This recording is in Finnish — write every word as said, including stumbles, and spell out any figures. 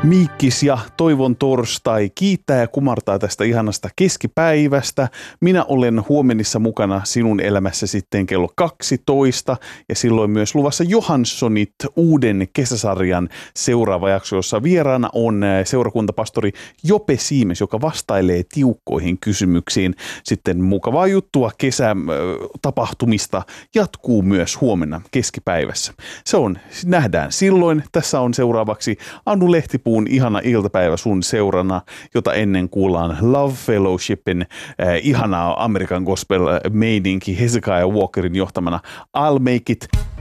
Miikkis ja toivon torstai kiittää ja kumartaa tästä ihanasta keskipäivästä. Minä olen huomenissa mukana sinun elämässä sitten kello kaksitoista ja silloin myös luvassa Johanssonit uuden kesäsarjan seuraava jakso, jossa vieraana on seurakuntapastori Jope Siimes, joka vastailee tiukkoihin kysymyksiin. Sitten mukavaa juttua kesätapahtumista jatkuu myös huomenna keskipäivässä. Se on, nähdään silloin. Tässä on seuraavaksi Anu Lehtipuun ihana iltapäivä sun seurana, jota ennen kuullaan Love Fellowshipin äh, ihanaa American Gospel-meininki Hezekiah Walkerin johtamana I'll Make It.